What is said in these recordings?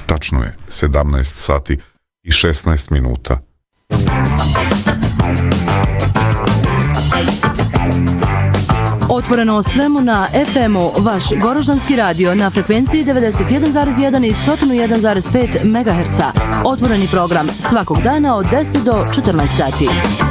Tačno je 17 sati i 16 minuta. Otvoreno o svemu na FM-u, vaš Goroždanski radio na frekvenciji 91,1 i 101,5 MHz. Otvoreni program svakog dana od 10 do 14 sati.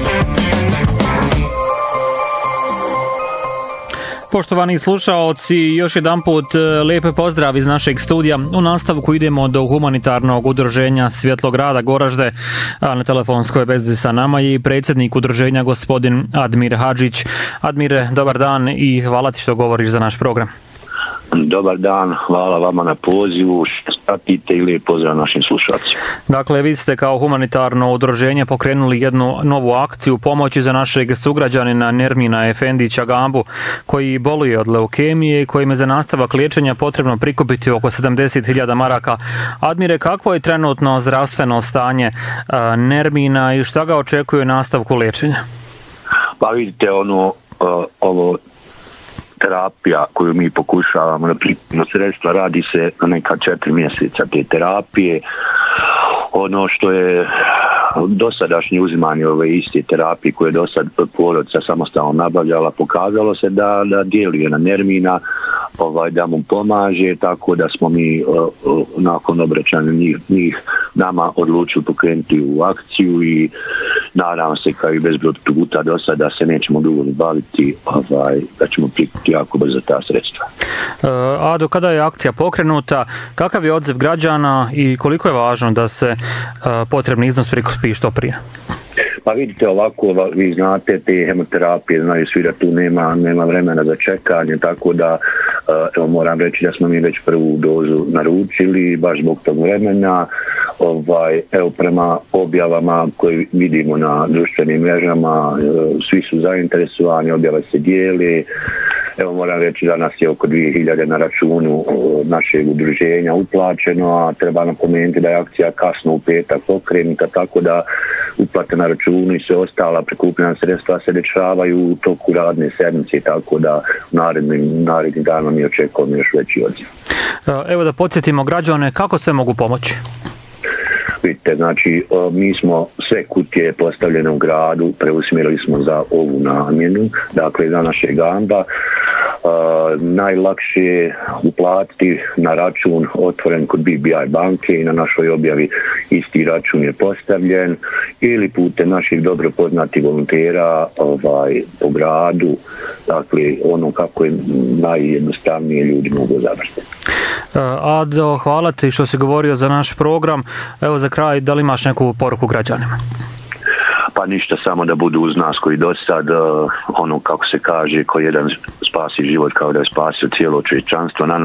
Poštovani slušaoci, još jedanput lijepi pozdrav iz našeg studija. U nastavku idemo do humanitarnog udruženja Svjetlog rada Goražde, a na telefonskoj vezi sa nama je predsjednik udruženja gospodin Admir Hadžić. Admire, dobar dan i hvala ti što govoriš za naš program. Dobar dan, hvala vama na pozivu, što pratite i lijep pozdrav našim slušalcima. Dakle, vi ste kao humanitarno udruženje pokrenuli jednu novu akciju pomoći za našeg sugrađanina Nermina Efendića Gambu, koji boluje od leukemije i kojim je za nastavak liječenja potrebno prikupiti oko 70.000 maraka. Admire, kakvo je trenutno zdravstveno stanje Nermina i šta ga očekuje nastavku liječenja? Pa vidite, ovo terapija koju mi pokušavamo na prikupno sredstva, radi se na neka 4 mjeseca te terapije. Ono što je dosadašnje uzimanje ove iste terapije koje je dosad porodica samostalno nabavljala, pokazalo se da djeluje na Nermina, da mu pomaže, tako da smo mi nakon obraćanja njih nama odlučili pokrenuti u akciju i nadam se kao i bezbroj puta do sada se nećemo dugo baviti, da ćemo prikupiti jako brzo ta sredstva. A do kada je akcija pokrenuta, kakav je odziv građana i koliko je važno da se potrebni iznos prikupi što prije? Pa vidite, ovako, vi znate te hemoterapije, znaju svi da tu nema vremena za čekanje, tako da moram reći da smo mi već prvu dozu naručili, baš zbog tog vremena. Prema objavama koje vidimo na društvenim mrežama, svi su zainteresovani, objave se dijeli. Moram reći da nas je oko 2000 na računu našeg udruženja uplaćeno, a treba napomenuti da je akcija kasno u petak pokrenuta, tako da uplate na računu i sve ostala prikupljena sredstva se dešavaju u toku radne sedmice, tako da narednim danom mi očekujemo još veći odziv. Evo da podsjetimo građane kako sve mogu pomoći. Vidite, znači mi smo sve kutije postavljene u gradu, preusmjerili smo za ovu namjenu, dakle za naše Gamba. Najlakše je uplatiti na račun otvoren kod BBI banke i na našoj objavi isti račun je postavljen, ili putem naših dobro poznatih volontera po gradu, dakle ono kako je najjednostavnije ljudi mogu završiti. Ado, hvala ti što si govorio za naš program. Evo za kraj, da li imaš neku poruku građanima? Pa ništa, samo da budu uz nas koji do sad, kako se kaže, ko jedan spasi život kao da je spasio cijelo čovječanstvo.